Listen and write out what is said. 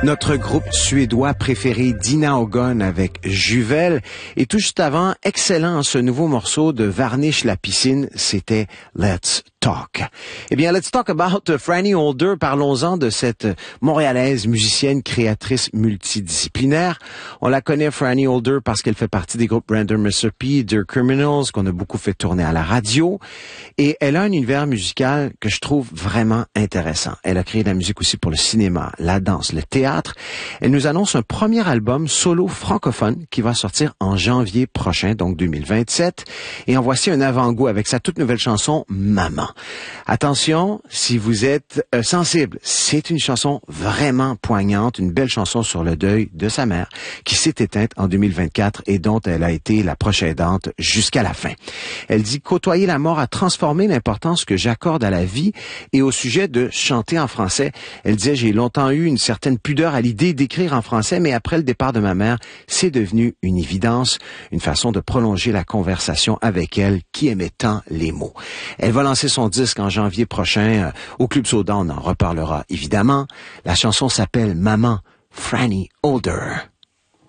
Notre groupe suédois préféré, Dina Ogon avec Juvel. Et tout juste avant, excellent ce nouveau morceau de Varnish la piscine, c'était Let's Talk. Eh bien, let's talk about Franny Holder. Parlons-en de cette Montréalaise musicienne, créatrice multidisciplinaire. On la connaît, Franny Holder, parce qu'elle fait partie des groupes Random Recipe, The Criminals, qu'on a beaucoup fait tourner à la radio. Et elle a un univers musical que je trouve vraiment intéressant. Elle a créé de la musique aussi pour le cinéma, la danse, le théâtre. Elle nous annonce un premier album solo francophone qui va sortir en janvier prochain, donc 2027. Et en voici un avant-goût avec sa toute nouvelle chanson, Maman. Attention, si vous êtes sensible, c'est une chanson vraiment poignante, une belle chanson sur le deuil de sa mère qui s'est éteinte en 2024 et dont elle a été la proche aidante jusqu'à la fin. Elle dit « Côtoyer la mort a transformé l'importance que j'accorde à la vie » et au sujet de chanter en français, elle disait « J'ai longtemps eu une certaine pudeur à l'idée d'écrire en français, mais après le départ de ma mère, c'est devenu une évidence, une façon de prolonger la conversation avec elle qui aimait tant les mots. » Elle va lancer son disque en janvier prochain au Club Soda, on en reparlera évidemment. La chanson s'appelle Maman, Franny Holder.